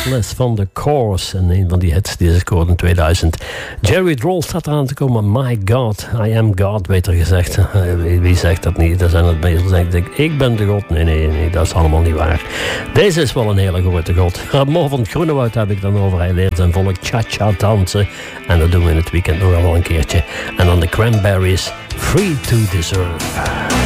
Limitless van The Course. En een van die hits die ze scoorde in 2000. Jerry Droll staat eraan te komen. My God, I am God, beter gezegd. Wie zegt dat niet? Dat zijn het meestal zeggen, ik ben de God. Nee, dat is allemaal niet waar. Deze is wel een hele grote God. Mo van Groenewoud heb ik dan over. Hij leert zijn volk cha-cha dansen. En dat doen we in het weekend nog wel een keertje. En dan de Cranberries, Free to Deserve.